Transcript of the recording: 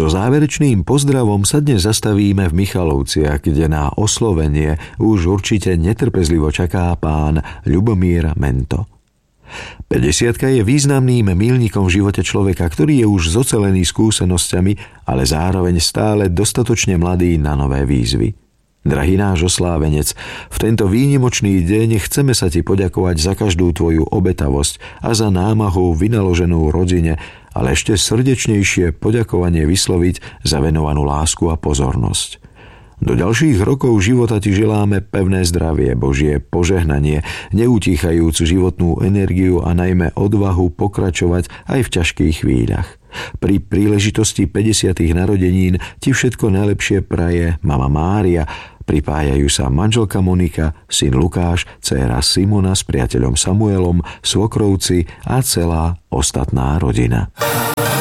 So záverečným pozdravom sa dnes zastavíme v Michalovciach, kde na oslovenie už určite netrpezlivo čaká pán Ľubomír Mento. 50-ka je významným míľnikom v živote človeka, ktorý je už zocelený skúsenosťami, ale zároveň stále dostatočne mladý na nové výzvy. Drahý náš oslávenec, v tento výnimočný deň chceme sa ti poďakovať za každú tvoju obetavosť a za námahu vynaloženú rodine, ale ešte srdečnejšie poďakovanie vysloviť za venovanú lásku a pozornosť. Do ďalších rokov života ti želáme pevné zdravie, Božie požehnanie, neutíchajúcu životnú energiu a najmä odvahu pokračovať aj v ťažkých chvíľach. Pri príležitosti 50. narodenín ti všetko najlepšie praje mama Mária, pripájajú sa manželka Monika, syn Lukáš, dcéra Simona s priateľom Samuelom, svokrovci a celá ostatná rodina.